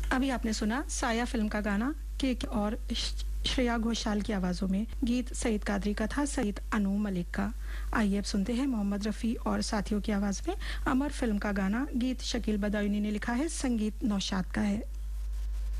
अभी आपने सुना साया फिल्म का गाना के और श्रेया घोषाल की आवाजों में। गीत सईद कादरी का था, सईद अनु मलिक का। आइए अब सुनते हैं मोहम्मद रफी और साथियों की आवाज में अमर फिल्म का गाना। गीत शकील बदायूनी ने लिखा है, संगीत नौशाद का है।